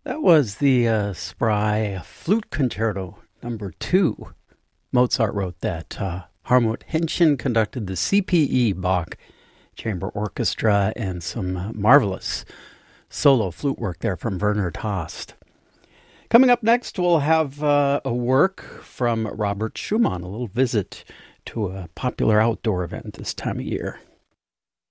That was the Spry Flute Concerto number 2. Mozart wrote that. Hartmut Henschen conducted the CPE Bach Chamber Orchestra and some marvelous solo flute work there from Werner Tost. Coming up next, we'll have a work from Robert Schumann, a little visit to a popular outdoor event this time of year.